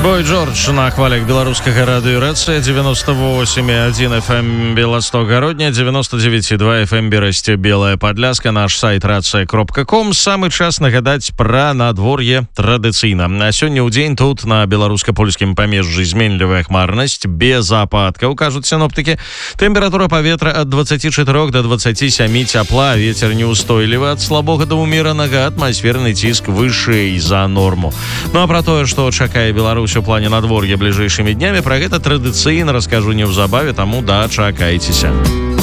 Бой Джордж на хвалях беларускага радыёрацыя 98,1 FM Белосток-Гародня, 99,2 FM Берасце Белая Падляска, наш сайт рация.ком. Самы час нагадаць пра надвор'е традыцыйна. А сёння ў дзень тут на беларуска-польскім памежжы зменлівая хмарнасць без ападкаў, кажуць синоптыкі. Тэмпература паветра ад 24 до 27 цяпла, вецер неустойлівы ад слабога да ўмеранага, атмасферны ціск вышэй за норму. Ну а пра тое, што чакае Беларусь у плане надвор'я бліжэйшымі днямі, пра гэта традыцыйна раскажу неўзабаве, таму дачакайцеся.